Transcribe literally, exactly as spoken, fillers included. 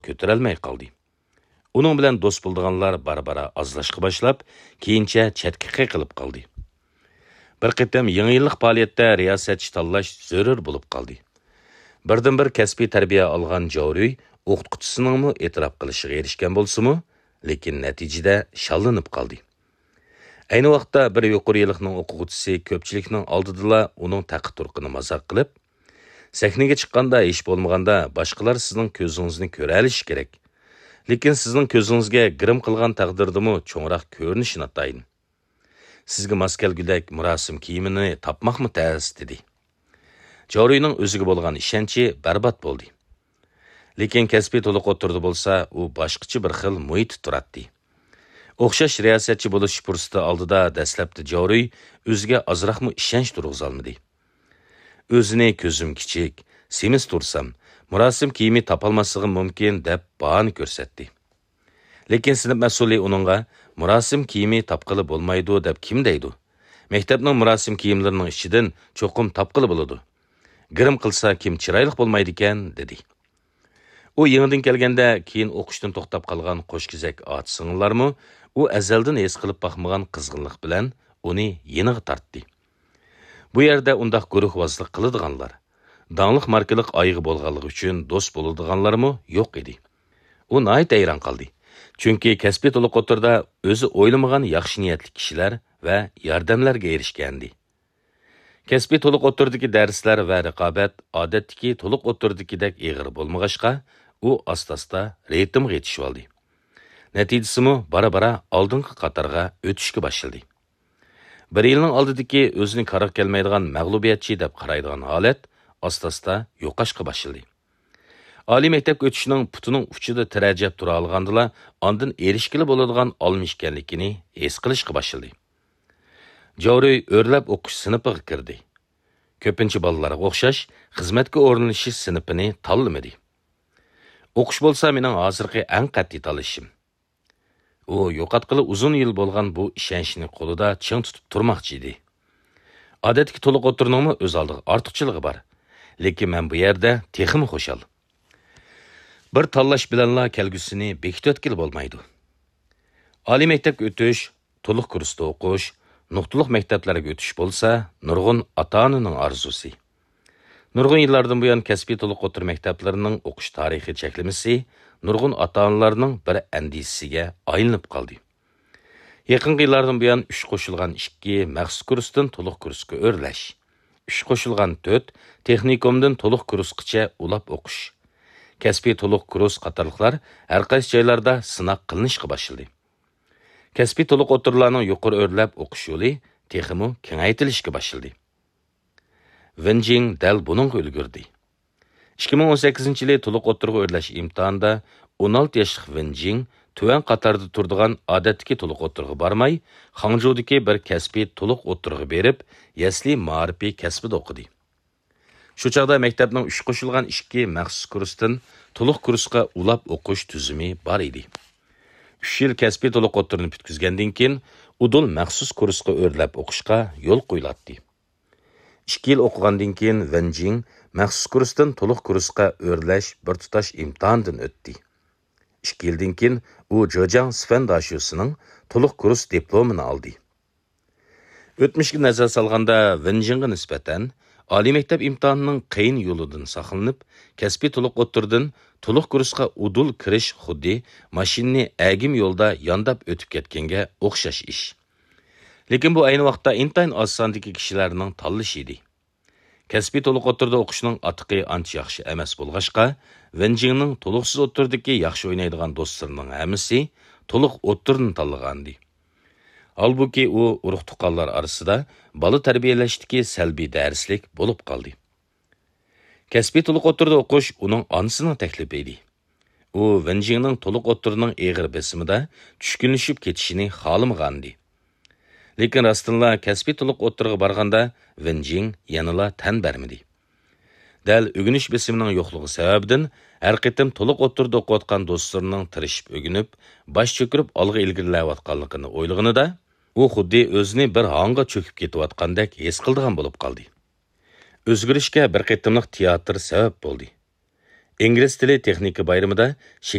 ko'tarolmay qoldi. Uning bilan do'st bo'lganlar bara-bara azlashqa boshlab, keyincha chetga qilib qoldi. Bir qitim yangi yillik faoliyatda riyosatchi tanlash zarur bo'lib qoldi. Birdan bir kasbiy tarbiya olgan Joriy o'qituvchisining e'tirof qilishiga erishgan bo'lsa-mu, lekin natijada shallanib qoldi. Ayni vaqtda bir yuqori yillikning o'quvchisi ko'pchilikning oldida uning taqi-turqini mazoq qilib, sahnaga chiqqanda hech bo'lmaganda boshqalar sizning ko'zingizni ko'ra olishi kerak. Lekin sizning ko'zingizga grim qilgan taqdirdimi cho'ngroq ko'rinishini atayin. Sizga mos kelgudak murosim kiyimini topmoqmi tez dedi. Joriyning o'ziga bo'lgan ishonchi barbod bo'ldi. Lekin kasbiy to'liq o'tirdi bo'lsa, u boshqacha bir xil muhit turadi. O'xshash riyosatchi bo'lish fursati oldida dastlabda Joriy o'ziga ozroqmi ishonch turg'izolmadi. O'zini ko'zim kichik, semiz tursam, murosim kiyimi topolmasligim mumkin deb bahona ko'rsatdi. Lekin sinf mas'uli uningga murosim kiyimi topqili bo'lmaydi deb kim deydi? Maktabning murosim kiyimlarining ichidan cho'qim topqili bo'ladi. Grim qilsa kim chiroyli bo'lmaydi ekan dedi. U yangidan kelganda keyin o'qishdan to'xtab qolgan qo'shkizak ot-singillarmi u azaldan his qilib baxmagan qizg'inlik bilan uni yeniga tortdi. Bu yerda undaq guruhvozlik qiladiganlar, danglik markalik oyig'i bo'lganligi uchun do'st bo'ladiganlarmi yo'q edi. U nihoyat hayron qoldi. Chunki kasbiy to'liq o'tirda o'zi o'ylamagan yaxshi niyatli kishilar va yordamlarga erishgandi. Kasbiy to'liq o'tirdagi darslar va raqobat odatdagi to'liq o'tirdagidek ig'ir bo'lmag'achqa, u asta-asta ritmga yetishib oldi. Natijasimi bara-bara oldingi qatorga o'tishga boshladi. Bir yilning oldidagi o'zini qarab kelmaydigan mag'lubiyatchi deb qaraydigan holat asta-asta yo'qashga boshladi. Oliy maktabga o'tishning putining uchida tirajab tura olgandilar, ondan erishkili bo'ladigan olmish ekanligini his qilishga boshladi. Joriy o'rlab o'qish sinifiga kirdi. Ko'pincha bolalarga o'xshash xizmatga o'rnalishish sinfini tanlamadi. O'qish bo'lsa mening hozirgi eng qat'iy tanlashim. U yo'qotqili uzun yil bo'lgan bu ishonchni qo'lida ching tutib turmoqchi edi. Odatdagi to'liq o'tirningmi o'z oldiga ortiqchiligi bor. Lekin men bu yerda texmi xo'shal. Bir tanlash bilanla kelgusini bekitib o'tkil bo'lmaydi. Oliy maktabga o'tish, to'liq kursda o'qish, nuqtaliq maktablarga o'tish bo'lsa, nurg'un ota-onaning orzusi. Nurg'un yillardan buyon kasbiy to'liq o'tir maktablarining o'qish tarixi cheklimisi nurg'un ota-onalarning bir andisisiga aylanib qoldi. Yaqinqi yillardan buyon uch qo'shilgan ikki maxsus kursdan to'liq kursga o'rlash, uch qo'shilgan to'rt texnikumdan to'liq kursgacha ulab o'qish, kasbiy to'liq kurs qatorliqlar har qaysi joylarda sinab qilinishga boshladi. Kasbiy to'liq o'tirlarning yuqori o'rlab o'qish yo'li texmi kengaytirilishga boshladi. Wenjing dal buningga ulgurdi. ikki ming o'n sakkizinchi yili to'liq o'tirga o'rlash imtihonida o'n olti yoshli Wenjing tuvan qatorda turadigan odatdagi to'liq o'tirga bormay, Hangzhoudagi bir kasbiy to'liq o'tirga berib, yasli ma'rifi kasbida o'qidi. Shu chaqda maktabning uch qo'shilgan ikki maxsus kursdan to'liq kursga ulab o'qish tuzumi bor edi. uch yil kasbiy to'liq o'tirni bitkizgandan keyin udul maxsus kursga o'rlab o'qishga yo'l qo'yiladi. ikki yil o'qigandan keyin Wenjing maxsus kursdan to'liq kursga o'rlash bir tutash imtihondan o'tdi. ikki yildan keyin u Zhejiang Sfen Dashusining to'liq kurs diplomini oldi. O'tmishga nazar solganda Wenjingga nisbatan oliy maktab imtihonining qiyin yo'lidan saqlanib, kasbiy to'liq o'tirdan to'liq kursga udul kirish xuddi mashinani agim yo'lda yondab o'tib ketganga o'xshash ish. Lekin bu ayni vaqtda intayin osondagi kishilarning tanlashi edi. Kasbiy to'liq o'tirda o'qishning atiqi ancha yaxshi emas bo'lg'ashqa, Wenjingning to'liqsiz o'tirdagi yaxshi o'ynaydigan do'stlarining hammasi to'liq o'tirni tanlagandi. Halbuki u urug' tuqqanlar orasida bola tarbiyalashdagi salbiy darslik bo'lib qoldi. Kasbiy to'liq o'tirda o'qish uning onasining taklifi edi. U Wenjingning to'liq o'tirning eg'ir besimida tushkunlashib ketishini xohlamagandi. Lekin rostilla kasbiy to'liq o'tirga borganda Wenjing yanala tan bermadi. Dal o'g'inish besimining yo'qligi sababidan har qitim to'liq o'tirda o'qiyotgan do'stlarining tirishib o'ginib, bosh cho'kirib olg'a ilgarilayotganligini o'ylaganida, u xuddi o'zini bir hanga cho'kib ketayotgandek his qildigan bo'lib qoldi. O'zgarishga bir qitimliq teatr sabab bo'ldi. Ingliz tili texnika bayramida